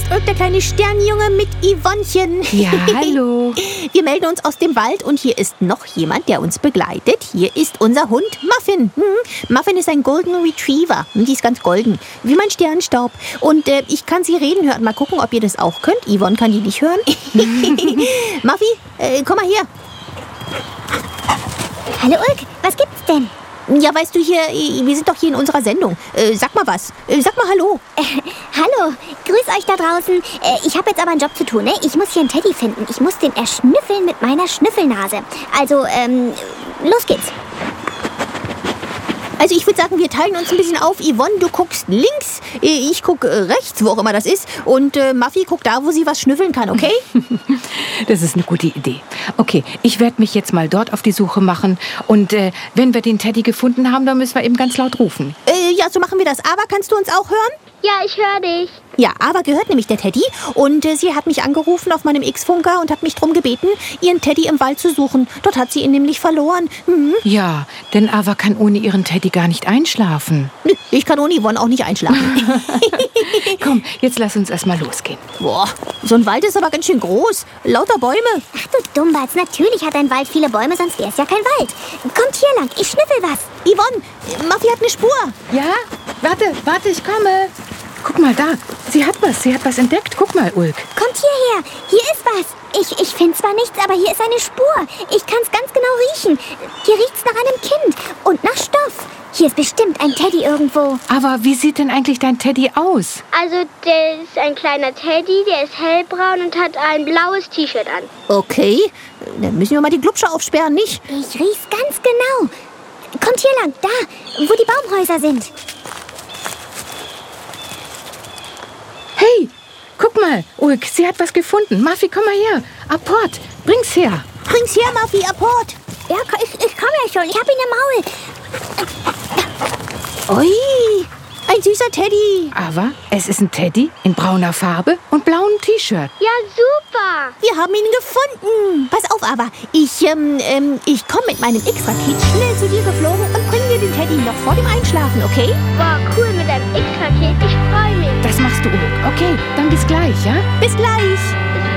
ist Ulk, der kleine Sternjunge mit Yvonnechen. Ja, hallo. Wir melden uns aus dem Wald und hier ist noch jemand, der uns begleitet. Hier ist unser Hund Muffin. Muffin ist ein Golden Retriever. Die ist ganz golden, wie mein Sternstaub. Und ich kann sie reden hören. Mal gucken, ob ihr das auch könnt. Yvonne kann die nicht hören. Muffy, komm mal her. Hallo Ulk, was gibt's denn? Ja, weißt du, wir sind doch hier in unserer Sendung. Sag mal was. Sag mal Hallo. Hallo, grüß euch da draußen. Ich habe jetzt aber einen Job zu tun, ne? Ich muss hier einen Teddy finden. Ich muss den erschnüffeln mit meiner Schnüffelnase. Also, los geht's. Also ich würde sagen, wir teilen uns ein bisschen auf. Yvonne, du guckst links, ich gucke rechts, wo auch immer das ist. Und Muffy guckt da, wo sie was schnüffeln kann, okay? Das ist eine gute Idee. Okay, ich werde mich jetzt mal dort auf die Suche machen. Und wenn wir den Teddy gefunden haben, dann müssen wir eben ganz laut rufen. Ja, so machen wir das. Aber kannst du uns auch hören? Ja, ich höre dich. Ja, aber gehört nämlich der Teddy. Und sie hat mich angerufen auf meinem X-Funker und hat mich darum gebeten, ihren Teddy im Wald zu suchen. Dort hat sie ihn nämlich verloren. Ja, denn Ava kann ohne ihren Teddy gar nicht einschlafen. Nö, ich kann ohne Yvonne auch nicht einschlafen. Komm, jetzt lass uns erst mal losgehen. Boah, so ein Wald ist aber ganz schön groß. Lauter Bäume. Ach du Dummbatz, natürlich hat ein Wald viele Bäume, sonst wäre es ja kein Wald. Kommt hier lang, ich schnüffel was. Yvonne, Muffy hat eine Spur. Ja? Warte, ich komme. Guck mal da, sie hat was entdeckt. Guck mal, Ulk. Kommt hierher, hier ist was. Ich finde zwar nichts, aber hier ist eine Spur. Ich kann es ganz genau riechen. Hier riecht's nach einem Kind und nach Stoff. Hier ist bestimmt ein Teddy irgendwo. Aber wie sieht denn eigentlich dein Teddy aus? Also, der ist ein kleiner Teddy, der ist hellbraun und hat ein blaues T-Shirt an. Okay, dann müssen wir mal die Glubsche aufsperren, nicht? Ich riech's ganz genau. Kommt hier lang, da, wo die Baumhäuser sind. Hey, guck mal, Ulk, sie hat was gefunden. Muffy, komm mal her. Apport, bring's her. Bring's her, Muffy, Apport. Ja, ich komme ja schon. Ich hab ihn im Maul. Ui, ein süßer Teddy. Aber es ist ein Teddy in brauner Farbe und blauem T-Shirt. Ja, super. Wir haben ihn gefunden. Pass auf, aber ich komme mit meinem X-Raket schnell zu dir geflogen und bringe dir den Teddy noch vor dem Einschlafen, okay? War cool mit einem X-Raket. Ich freue mich. Das machst du, Ulk. Okay, dann bis gleich, ja? Bis gleich.